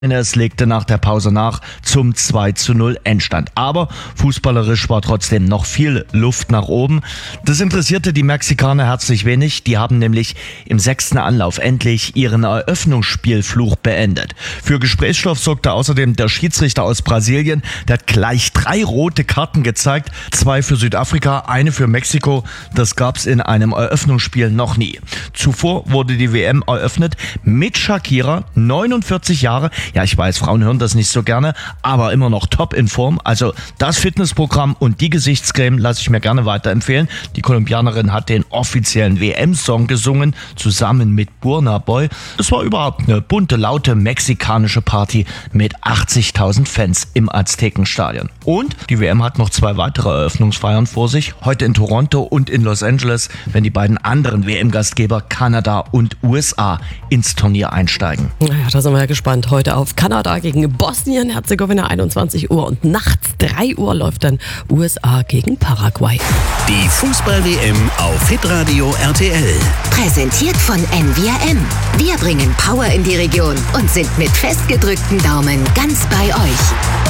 Es legte nach der Pause nach zum 2:0 Endstand. Aber fußballerisch war trotzdem noch viel Luft nach oben. Das interessierte die Mexikaner herzlich wenig. Die haben nämlich im 6. Anlauf endlich ihren Eröffnungsspielfluch beendet. Für Gesprächsstoff sorgte außerdem der Schiedsrichter aus Brasilien. Der hat gleich 3 rote Karten gezeigt. 2 für Südafrika, eine für Mexiko. Das gab's in einem Eröffnungsspiel noch nie. Zuvor wurde die WM eröffnet mit Shakira, 49 Jahre. Ja, ich weiß, Frauen hören das nicht so gerne, aber immer noch top in Form. Also das Fitnessprogramm und die Gesichtscreme lasse ich mir gerne weiterempfehlen. Die Kolumbianerin hat den offiziellen WM-Song gesungen, zusammen mit Burna Boy. Es war überhaupt eine bunte, laute mexikanische Party mit 80.000 Fans im Aztekenstadion. Und die WM hat noch 2 weitere Eröffnungsfeiern vor sich. Heute in Toronto und in Los Angeles, wenn die beiden anderen WM-Gastgeber Kanada und USA ins Turnier einsteigen. Naja, da sind wir ja gespannt. Heute auf Kanada gegen Bosnien-Herzegowina, 21 Uhr. Und nachts 3 Uhr läuft dann USA gegen Paraguay. Die Fußball-WM auf Hitradio RTL. Präsentiert von NVRM. Wir bringen Power in die Region und sind mit festgedrückten Daumen ganz bei euch.